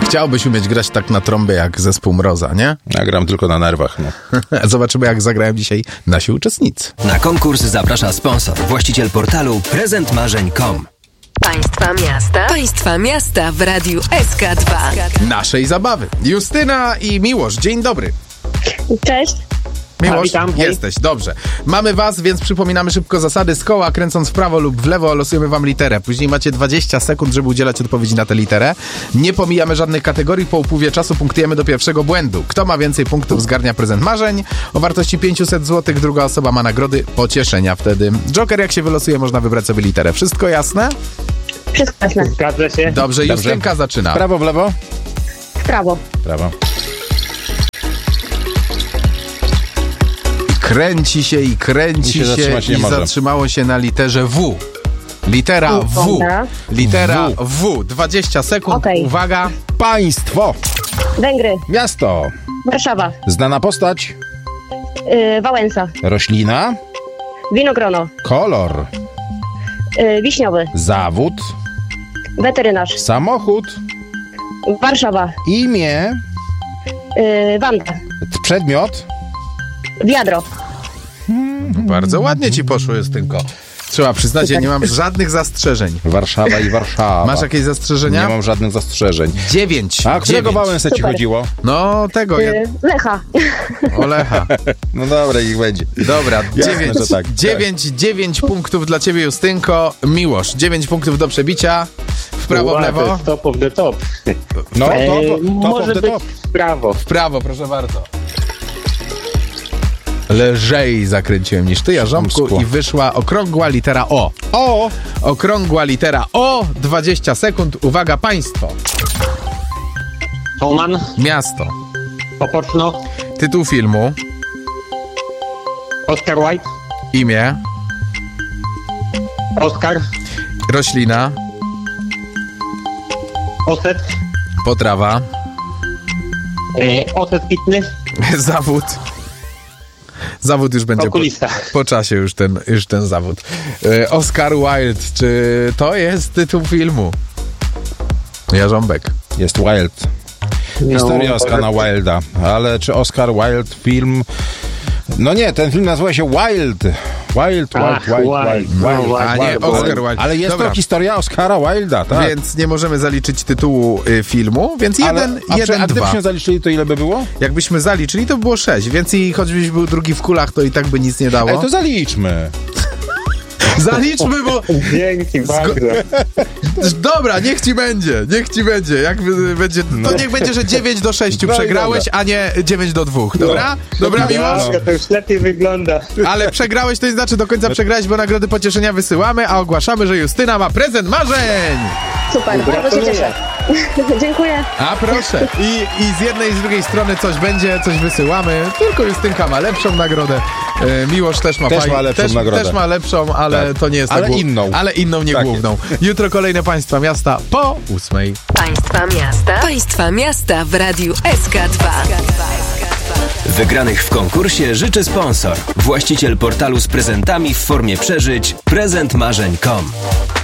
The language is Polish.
Chciałbyś umieć grać tak na trąbie jak zespół Mroza, nie? Ja gram tylko na nerwach, no. Zobaczymy, jak zagrają dzisiaj nasi uczestnicy. Na konkurs zaprasza sponsor, właściciel portalu prezentmarzeń.com. Państwa miasta w Radiu SK2. Naszej zabawy. Justyna i Miłosz, dzień dobry. Cześć. Miłosz, witam, hej. jesteś, dobrze. Mamy was, więc przypominamy szybko zasady. Z koła, kręcąc w prawo lub w lewo, losujemy wam literę. Później macie 20 sekund, żeby udzielać odpowiedzi na tę literę. Nie pomijamy żadnych kategorii. Po upływie czasu punktujemy do pierwszego błędu. Kto ma więcej punktów, zgarnia prezent marzeń o wartości 500 zł. Druga osoba ma nagrody pocieszenia wtedy. Joker, jak się wylosuje, można wybrać sobie literę. Wszystko jasne? Wszystko jasne. Zgadza się. Dobrze, Justynka zaczyna. Prawo, w lewo? W prawo. Prawo. Kręci się i kręci I się zatrzymać nie i może. zatrzymało się na literze W. Litera W. Dobra. Litera W. 20 sekund. Okej. Uwaga. Państwo. Węgry. Miasto. Warszawa. Znana postać. Wałęsa. Roślina. Winogrono. Kolor. Wiśniowy. Zawód. Weterynarz. Samochód. Warszawa. Imię. Wanda. Przedmiot. Wiadro. Bardzo ładnie ci poszło, Justynko. Trzeba przyznać, ja nie mam żadnych zastrzeżeń. Warszawa i Warszawa. Masz jakieś zastrzeżenia? Nie mam żadnych zastrzeżeń. 9. A którego Wałęsę ci Super. chodziło? No tego, Lecha. Olecha. No dobra, niech będzie. Dobra, Jasne, że tak. 9 punktów dla ciebie, Justynko. Miłosz, 9 punktów do przebicia. W prawo, w lewo. To jest top of the top. No, top Może of the być top. w prawo. W prawo, proszę bardzo. Lżej zakręciłem niż ty, Jarząbku, Chamsko. i wyszła okrągła litera O. O! Okrągła litera O, 20 sekund. Uwaga, państwo. Toman. Miasto. Opoczno. Tytuł filmu. Oscar White. Imię. Oscar. Roślina. Oset. Potrawa. Oset pitny. Zawód. Zawód już będzie Okulista. po czasie już ten zawód. Oscar Wilde. Czy to jest tytuł filmu? Jarząbek. Jest Wild. Historia Oscara Wilda. Ale czy Oscar Wilde film... No nie, ten film nazywa się Wild. Wild. A nie, Oscar Wilde. Ale jest Dobra. to historia Oscara Wilda, tak? Więc nie możemy zaliczyć tytułu filmu, więc jeden, a dwa. gdybyśmy zaliczyli, to ile by było? Jakbyśmy zaliczyli, to by było 6, więc i choćbyś był drugi w kulach, to i tak by nic nie dało. Ej, to zaliczmy. Zaliczmy, bo... Dzięki bardzo. Dobra, niech ci będzie. Jak będzie, to niech będzie, że 9-6 No i przegrałeś, a nie 9-2. Dobra? Dobra, Miłosz? To już lepiej wygląda. Ale przegrałeś, to nie znaczy do końca przegrałeś, bo nagrody pocieszenia wysyłamy, a ogłaszamy, że Justyna ma prezent marzeń! Super. Bardzo się cieszę. Dziękuję. A proszę. I z jednej i z drugiej strony coś będzie, coś wysyłamy. Tylko Justynka ma lepszą nagrodę. Miłosz też ma lepszą nagrodę. Też ma lepszą, ale Tak. to nie jest Ale ta inną. Ale inną, nie Tak główną. Jutro kolejne państwa miasta po 8:00. Państwa miasta w Radiu SK2. Wygranych w konkursie życzy sponsor, właściciel portalu z prezentami w formie przeżyć prezentmarzeń.com.